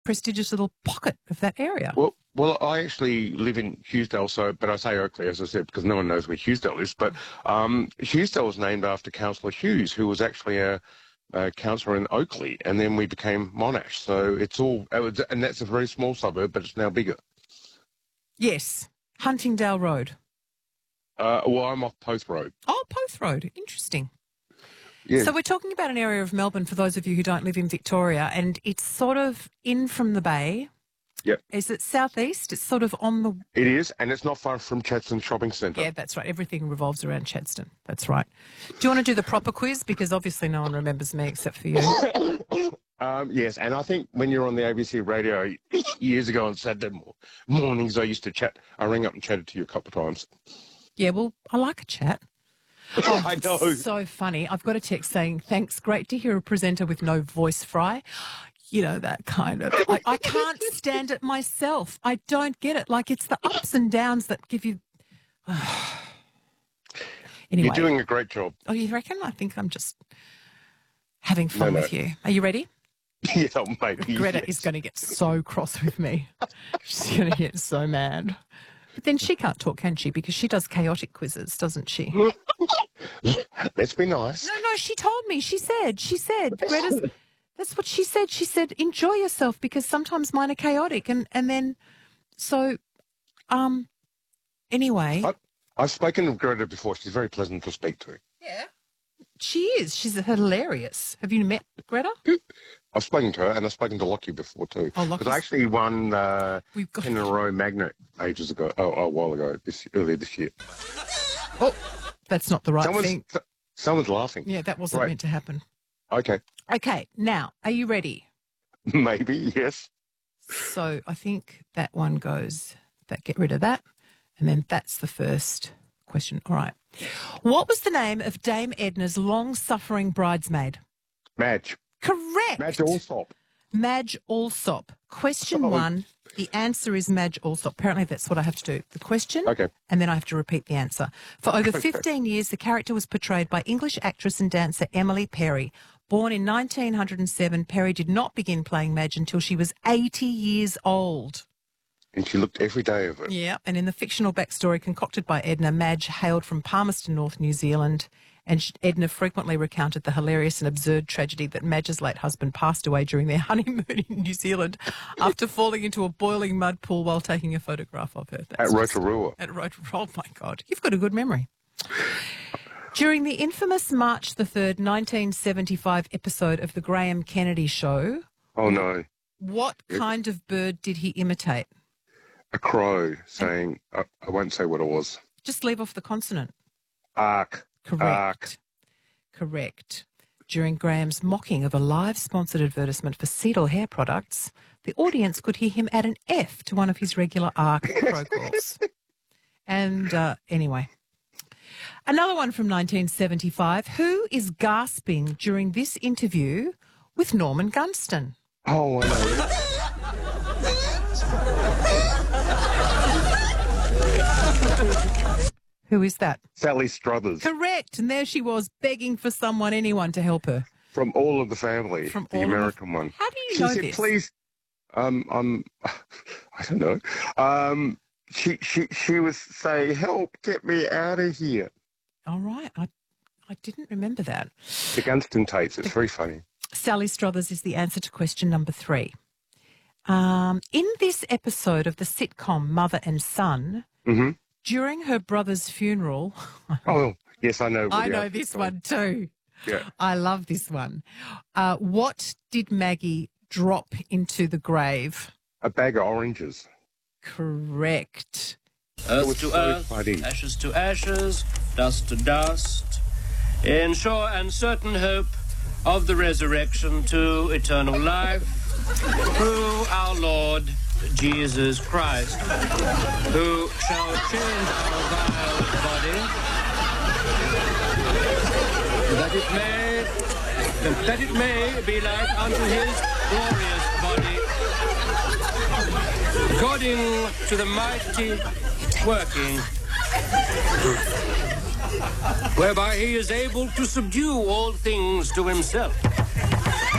prestigious little pocket of that area. Well, I actually live in Hughesdale, but I say Oakley, as I said, because no one knows where Hughesdale is. But Hughesdale was named after Councillor Hughes, who was actually a councillor in Oakley, and then we became Monash. So and that's a very small suburb, but it's now bigger. Yes, Huntingdale Road. Well, I'm off Post Road. Oh, Post Road. Interesting. Yeah. So we're talking about an area of Melbourne, for those of you who don't live in Victoria, and it's sort of in from the bay. Yep. Is it southeast? It's sort of on the... It is, and it's not far from Chadstone Shopping Centre. Yeah, that's right. Everything revolves around Chadstone. That's right. Do you want to do the proper quiz? Because obviously no one remembers me except for you. Yes, and I think when you're on the ABC radio years ago on Saturday mornings, I rang up and chatted to you a couple of times. Yeah, well, I like a chat. Oh, I know. So funny. I've got a text saying, thanks, great to hear a presenter with no voice fry. You know, that kind of... I can't stand it myself. I don't get it. Like, it's the ups and downs that give you... Anyway. You're doing a great job. Oh, you reckon? I think I'm just having fun with you. Are you ready? Yeah, maybe. Greta is going to get so cross with me. She's going to get so mad. But then she can't talk, can she? Because she does chaotic quizzes, doesn't she? Let's be nice. No, she told me. She said, Greta's... That's what she said. She said, enjoy yourself because sometimes mine are chaotic. And then, so, anyway. I've spoken to Greta before. She's very pleasant to speak to. Yeah. She is. She's hilarious. Have you met Greta? I've spoken to her, and I've spoken to Lockie before too. Oh, because I actually won 10 in a row magnet ages ago. A while ago, earlier this year. Oh, that's not the right thing. Someone's laughing. Yeah, that wasn't meant to happen. Okay, now, are you ready? Maybe, yes. So I think that one goes, get rid of that, and then that's the first question. All right. What was the name of Dame Edna's long-suffering bridesmaid? Madge. Correct. Madge Allsop. Madge Allsop. Question 1. The answer is Madge Allsop. Apparently that's what I have to do. The question, and then I have to repeat the answer. For over 15 years, the character was portrayed by English actress and dancer Emily Perry. Born in 1907, Perry did not begin playing Madge until she was 80 years old. And she looked every day of it. Yeah, and in the fictional backstory concocted by Edna, Madge hailed from Palmerston North, New Zealand, and Edna frequently recounted the hilarious and absurd tragedy that Madge's late husband passed away during their honeymoon in New Zealand after falling into a boiling mud pool while taking a photograph of her. At Rotorua. At Rotorua. Oh, my God. You've got a good memory. During the infamous March the 3rd, 1975 episode of The Graham Kennedy Show... Oh, no. What kind of bird did he imitate? A crow saying, I won't say what it was. Just leave off the consonant. Ark. Correct. Ark. Correct. During Graham's mocking of a live sponsored advertisement for Cedal hair products, the audience could hear him add an F to one of his regular Ark crow calls. And anyway... Another one from 1975. Who is gasping during this interview with Norman Gunston? Oh, I know. Who is that? Sally Struthers. Correct. And there she was begging for anyone to help her. From All of the Family, the American one. How do you know this? She said, please, I don't know. She was saying, help, get me out of here. All right. I didn't remember that. The Gunston tapes. It's very funny. Sally Struthers is the answer to question number 3. In this episode of the sitcom Mother and Son, during her brother's funeral... Oh, yes, I know. I know this one too. Yeah. I love this one. What did Maggie drop into the grave? A bag of oranges. Correct. Earth to earth, ashes to ashes, dust to dust, in sure and certain hope of the resurrection to eternal life, through our Lord Jesus Christ, who shall change our vile body, that it may be like unto his glorious body, according to the mighty working, whereby he is able to subdue all things to himself.